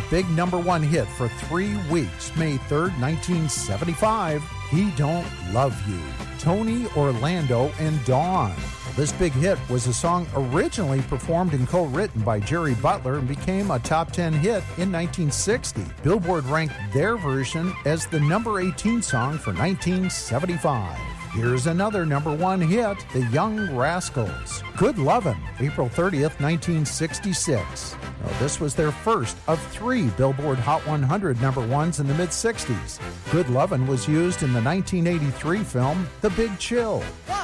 big number one hit for 3 weeks, May 3rd, 1975, He Don't Love You, Tony Orlando and Dawn. This big hit was a song originally performed and co-written by Jerry Butler and became a top 10 hit in 1960. Billboard ranked their version as the number 18 song for 1975. Here's another number one hit, The Young Rascals. Good Lovin', April 30th, 1966. Now, this was their first of 3 Billboard Hot 100 number ones in the mid-60s. Good Lovin' was used in the 1983 film The Big Chill.